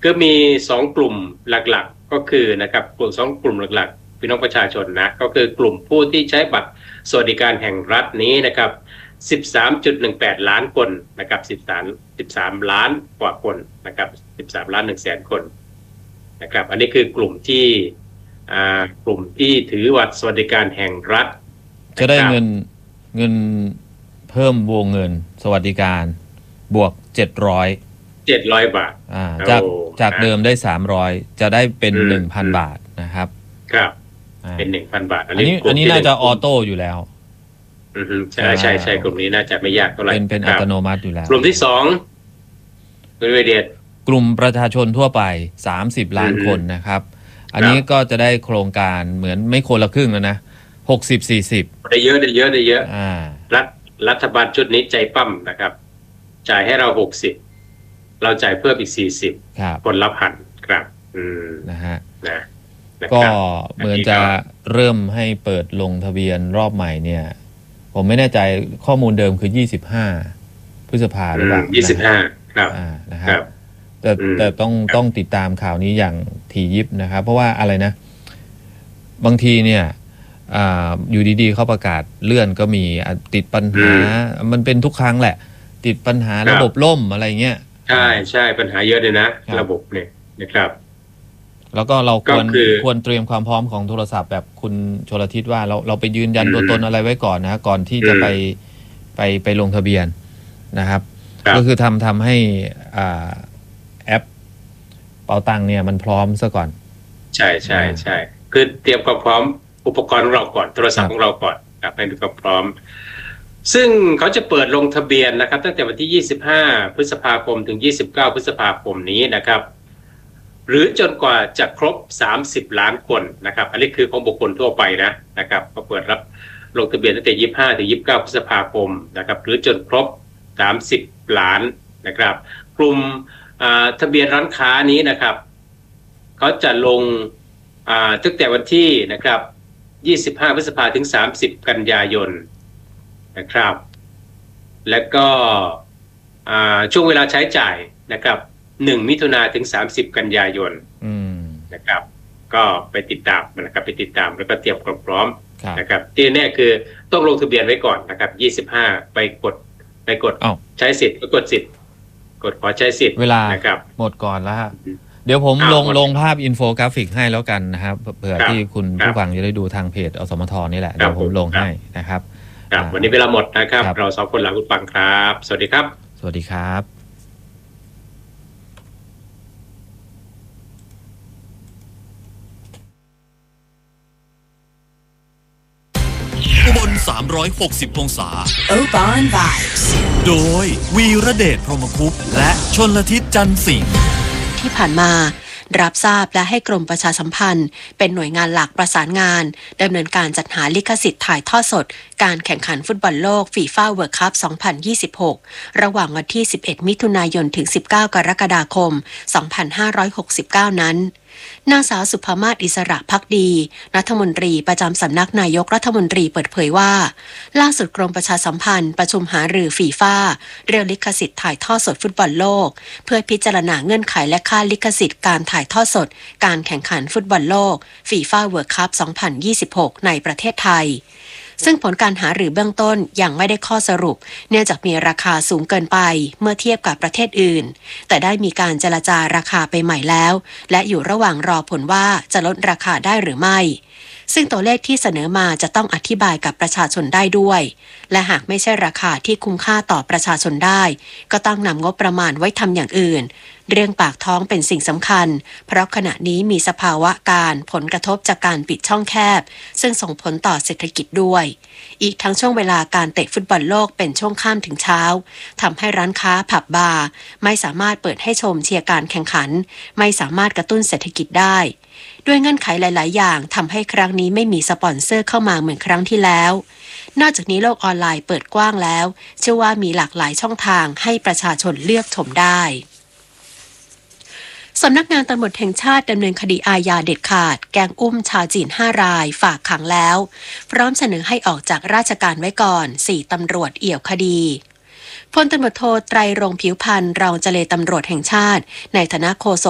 ก็มี2กลุ่มหลักๆก็คือนะครับกลุ่ม2กลุ่มหลักๆพี่น้องประชาชนนะก็คือกลุ่มผู้ที่ใช้บัตรสวัสดิการแห่งรัฐนี้นะครับ 13.18 ล้านคนนะครับ13ล้านกว่าคนนะครับ13ล้าน1แสนคนนะครับอันนี้คือกลุ่มที่ถือบัตรสวัสดิการแห่งรัฐจะได้เงินเพิ่มวงเงินสวัสดิการบวก700 บาทจากเดิมได้300จะได้เป็น 1,000 บาทนะครับครับเป็น 1,000 บาทอันนี้น่าจะออโต้อยู่แล้วใช่กลุ่มนี้น่าจะไม่ยากเท่าไหร่เป็นอัตโนมัติอยู่แล้วกลุ่มที่2คุณวิเดชกลุ่มประชาชนทั่วไป30ล้านคนนะครับอันนี้ก็จะได้โครงการเหมือนไม่คนละครึ่งแล้วนะ60-40 ได้เยอะรัฐบาลชุดนี้ใจปั้มนะครับจ่ายให้เรา60เราจ่ายเพิ่มอีก40คนละพันครับนะฮะก็เหมือนจะเริ่มให้เปิดลงทะเบียนรอบใหม่เนี่ยผมไม่แน่ใจข้อมูลเดิมคือ25พฤษภาหรือเปล่า 25ครับนะครับแต่ต้องติดตามข่าวนี้อย่างถี่ยิบนะครับเพราะว่าอะไรนะบางทีเนี่ยอยู่ดีๆเขาประกาศเลื่อนก็มีติดปัญหามันเป็นทุกครั้งแหละติดปัญหาระบบล่มอะไรเงี้ยใช่ปัญหาเยอะเลยนะระบบเนี่ยนะครับแล้วก็เราควรเตรียมความพร้อมของโทรศัพท์แบบคุณชลทิศว่าเราไปยืนยันตัวตนอะไรไว้ก่อนนะก่อนที่จะไปลงทะเบียนนะครับก็คือทำให้แอปเป๋าตังเนี่ยมันพร้อมซะก่อนใช่คือเตรียมความพร้อมอุปกรณ์ของเราก่อนโทรศัพท์ของเราก่อนครับให้มีความพร้อมซึ่งเขาจะเปิดลงทะเบียนนะครับตั้งแต่วันที่25พฤษภาคมถึง29พฤษภาคมนี้นะครับหรือจนกว่าจะครบ30ล้านคนนะครับอันนี้คือของบุคคลทั่วไปนะครับก็เปิดรับลงทะเบียนตั้งแต่25ถึง29พฤษภาคมนะครับหรือจนครบ30ล้านนะครับกลุ่มทะเบียนร้านค้านี้นะครับเขาจะลงตั้งแต่วันที่นะครับ25พฤษภาคมถึง30กันยายนนะครับและก็ช่วงเวลาใช้จ่ายนะครับ1มิถุนายนถึง30กันยายนนะครับก็ไปติดตามนะครับไปติดตามแล้วก็เตรียมความพร้อมนะครับที่แน่คือต้องลงทะเบียนไว้ก่อนนะครับ25ไปกดใช้สิทธิ์กดสิทธิ์กดขอใช้สิทธิ์เวลานะครับหมดก่อนแล้วเดี๋ยวผมลงภาพอินโฟกราฟิกให้แล้วกันนะครับเผื่อที่คุณผู้ฟังจะได้ดูทางเพจอสมทนี่แหละเดี๋ยวผมลงให้นะครับวันนี้เวลาหมดนะครับเราสองคนลาคุณฟังครับสวัสดีครับสวัสดีครับอุบล360องศา Oban Vibes โดยวีระเดชพรหมคุปต์และชลทิศจันทร์สิงห์ที่ผ่านมารับทราบและให้กรมประชาสัมพันธ์เป็นหน่วยงานหลักประสานงานดำเนินการจัดหาลิขสิทธิ์ถ่ายทอดสดการแข่งขันฟุตบอลโลกฟีฟ่าเวิลด์คัพ2026ระหว่างวันที่11มิถุนายนถึง19กรกฎาคม2569นั้นนางสาวสุภมาศอิสระภักดีรัฐมนตรีประจำสำนักนายกรัฐมนตรีเปิดเผยว่าล่าสุดกรมประชาสัมพันธ์ประชุมหารือฟีฟ่าเรื่องลิขสิทธิ์ถ่ายทอดสดฟุตบอลโลกเพื่อพิจารณาเงื่อนไขและค่าลิขสิทธิ์การถ่ายทอดสดการแข่งขันฟุตบอลโลกฟีฟ่าเวิลด์คัพ2026ในประเทศไทยซึ่งผลการหารือเบื้องต้นยังไม่ได้ข้อสรุปเนื่องจากมีราคาสูงเกินไปเมื่อเทียบกับประเทศอื่นแต่ได้มีการเจรจาราคาไปใหม่แล้วและอยู่ระหว่างรอผลว่าจะลดราคาได้หรือไม่ซึ่งตัวเลขที่เสนอมาจะต้องอธิบายกับประชาชนได้ด้วยและหากไม่ใช่ราคาที่คุ้มค่าต่อประชาชนได้ก็ต้องนำงบประมาณไว้ทำอย่างอื่นเรื่องปากท้องเป็นสิ่งสำคัญเพราะขณะนี้มีสภาวะการผลกระทบจากการปิดช่องแคบซึ่งส่งผลต่อเศรษฐกิจด้วยอีกทั้งช่วงเวลาการเตะฟุตบอลโลกเป็นช่วงค่ำถึงเช้าทำให้ร้านค้าผับบาร์ไม่สามารถเปิดให้ชมเชียร์การแข่งขันไม่สามารถกระตุ้นเศรษฐกิจได้ด้วยเงื่อนไขหลายๆอย่างทำให้ครั้งนี้ไม่มีสปอนเซอร์เข้ามาเหมือนครั้งที่แล้วนอกจากนี้โลกออนไลน์เปิดกว้างแล้วเชื่อว่ามีหลากหลายช่องทางให้ประชาชนเลือกชมได้สำนักงานตำรวจแห่งชาติดำเนินคดีอาญาเด็ดขาดแก๊งอุ้มชาวจีน5รายฝากขังแล้วพร้อมเสนอให้ออกจากราชการไว้ก่อน4ตำรวจเอี่ยวคดีพลตำรวจโทไตรรงค์ผิวพรรณรองเจรตำรวจแห่งชาติในฐานะโฆษก